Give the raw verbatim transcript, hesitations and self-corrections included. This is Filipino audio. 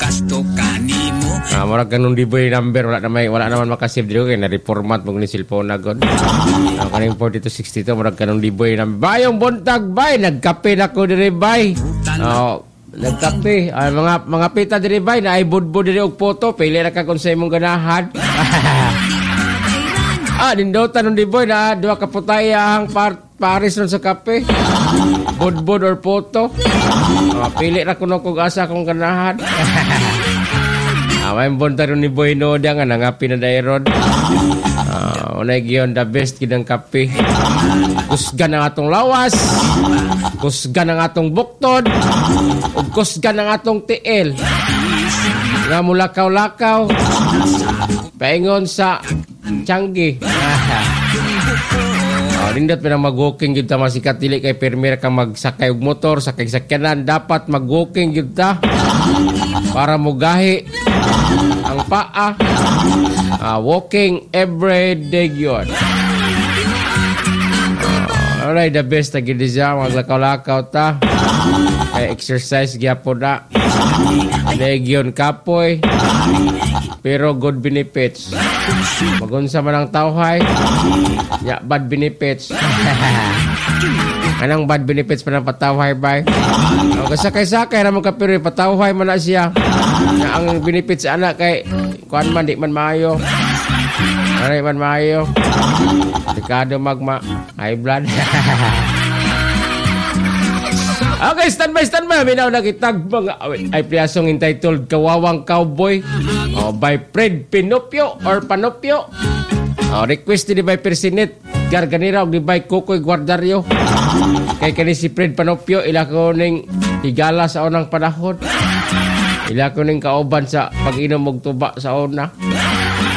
gasto kanimo. Ah, murag kanong diboy number wala na may wala naman makasave dito kay na reformat mo ni cellphone na god. Ah, kaning forty-two sixty-two murag kanong diboy number. Bayong buntag bay nagkape na ko diri bay. Oh, nagkape. Ay mga mga pita diri bay na ay budbud diri og photo pili ra ka kun sa imong ganahan. Ah, dindotan ng diboy na duha ka putay ang par pares nun sa kape. Budbud or photo. Ah, pili ra kuno kung asa akong ganahan. Ah, may bunta ron ni Boy Noda nga nangapi na dairon. Ah, unay giyon the best gidang kape. Kusgan ang atong lawas. Kusgan ang atong buktod. Ug kusgan ang atong tiil. Nga mulakaw-lakaw. Paingon sa Changi. Oh, nindot pa na mag-walking yun ta masikat dili kay permira ka magsakay og motor, sakay sakyanan dapat mag-walking yun ta para mugahi ang paa. Ah, walking every day yun. Uh, alright, the best na gid siya maglakaw-lakaw ta. Kay exercise gyapon na. Legyon kapoy. Pero good benefits. Magunsa man ang tawhay. Ya, bad benefits. Anong bad benefits pa ng patawhay ba? O, kasakay-sakay naman ka pero patawhay man na siya. Na ang benefits anak kay kuan man di man maayo. Aray man maayo. Dekado magma. High blood. Okay, stand by, stand by. Minaw na kitag mga ay priyasong entitled Kawawang Cowboy. Oh, by Fred Pinopio or Panopio. Oh, request ni by Persinet Garganera o ni by Kukoy Guardario. Kay kani si Fred Panopio ila ko ning higala sa unang panahon. Ila ko ning kauban sa pag-inom og tuba sa una.